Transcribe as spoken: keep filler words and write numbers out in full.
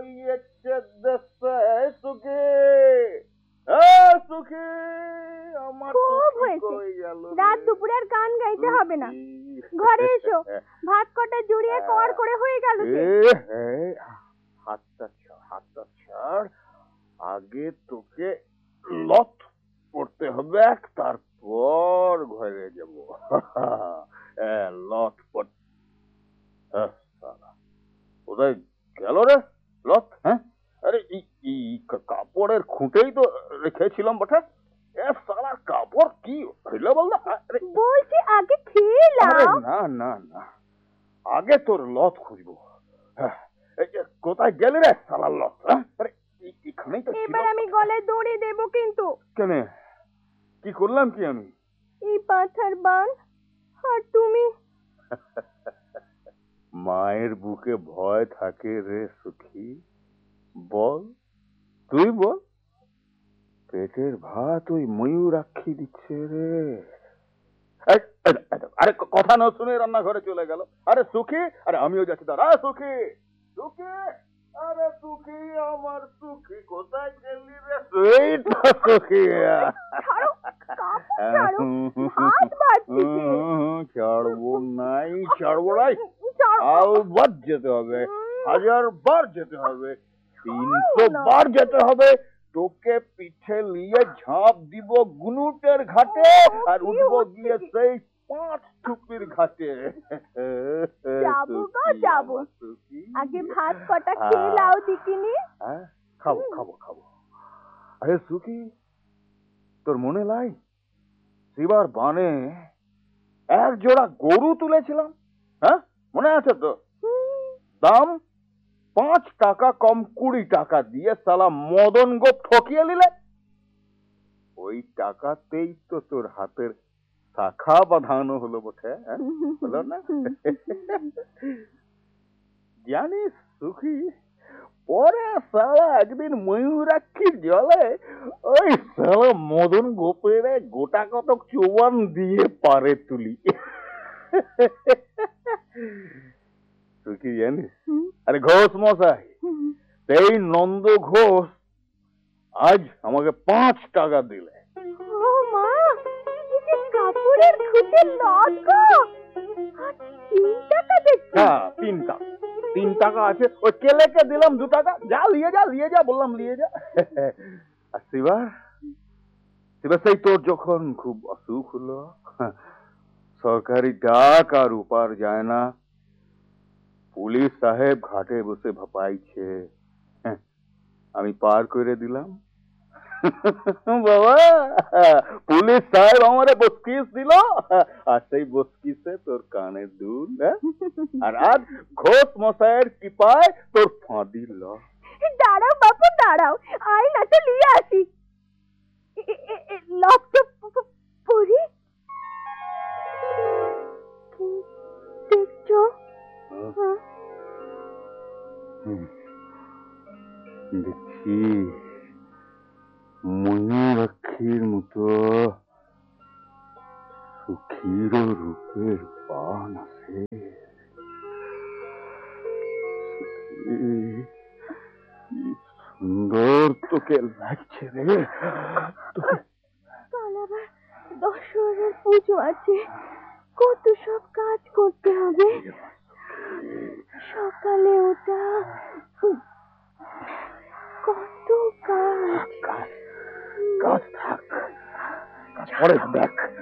হয়েছে দেশে সুখী সুখী আমার খুব হয়েছে, রাত দুপুরে আর গান গাইতে হবে না, ঘরে এসো, ভাত কটা জুড়িয়ে কর করে হয়ে গেল। হাতটা ছাড়, হাতটা ছাড়, আগে তোকে লত পড়তে হবে, তারপর ঘরে যাবো। লত পড় কোথায় গেল রে লত? হ্যাঁ, আরে এই কাপড়ের খুঁটেই তো রেখেছিলাম বটে। সারা কাপড় কি হইলো বলতো? বলছি আগে খেয়ে নাও। না না না, আগে তোর লত খুঁজবো। কোথায় গেলি রে সারা লত? এখানেই তো। এবার আমি গলায় দড়ি দেব কিন্তু। কেন, কি করলাম কি আমি? এই পাথার বান আর তুমি। মায়ের বুকে ভয় থাকে রে সুখী, বল তুই বল। পেটের ভাত ওই ময়ূরাক্ষী দিচ্ছে রে। আরে কথা না শুনে রান্নাঘরে চলে গেল। আরে সুখী, আরে আমিও যাচ্ছি দাঁড়া। সুখী, সুখী, আরে সুখী, আমার সুখী, কোথায় গেলি রে? এই তো সুখী। ছাড়বো নাই, ছাড়বো নাই, আলবাত যেতে হবে, হাজার বার যেতে হবে, তিনশো বার যেতে হবে। তোকে পিঠে নিয়ে ঝাঁপ দিব গুনুটের ঘাটে, আর উঠবো গিয়ে সেই পাঁচ টুপির ঘাটে। যাবো গো যাবো, আগে ভাত কটা খেয়ে নাও দিকিনি। খাবো খাবো খাবো। আরে সুখী, তোর মনে লাই সেবার বানে এক জোড়া গরু তুলেছিলাম? হ্যাঁ, মনে আছে তো? দাম পাঁচ টাকা কম কুড়ি টাকা দিয়ে সালা মদন গোপ ঠকিয়ে নিলে। ওই টাকাতেই তো তোর হাতের শাখা বাঁধানো হলো বটে, হলো না? জানিস সুখী, পরে সালা একদিন ময়ূরাক্ষীর জলে ওই সালা মদন গোপের গোটা কতক চৌবান দিয়ে পারে তুলি। তুই কি জানিস? আরে ঘোষ মশাই, সেই নন্দ ঘোষ আজ আমাকে পাঁচ টাকা দিলে। ও মা, কাপড়ের খুঁটে লত গো, তিন টাকা দেখছি। হ্যাঁ, তিন টাকা, তিন টাকা আছে। ওই কেলেকে দিলাম দু টাকা। যা লিয়ে যা, লিয়ে যা বললাম, লিয়ে যা। আর শিবা, শিবা সেই তোর যখন খুব অসুখ হলো, সরকারি ডাক আর উপার যায় না, পুলিশ সাহেব ঘাটে বসে ভাপাইছে, আমি পার করে দিলাম। বাবা, পুলিশ সাহেব আমারে বস্কিস দিল, আর সেই বস্কিসে তোর কানের দুল, আর আজ ঘোষ মশাইয়ের কৃপায় তোর ফাঁদি ল। দাঁড়াও বাপু দাঁড়াও, আই না তো লিয়ে আসি। লক্ষ্য পরি দেখছো? দেখছি ময়ূরাক্ষীর মতো সুখীর রূপের বান আছে। সুন্দর তোকে লাগছে রে। কাল আবার দশহরার পুজো আছে, কত সব কাজ করতে হবে। সকালে ওটা কত কাজ। কাজ কাজ থাক, কাজ পরে দেখ।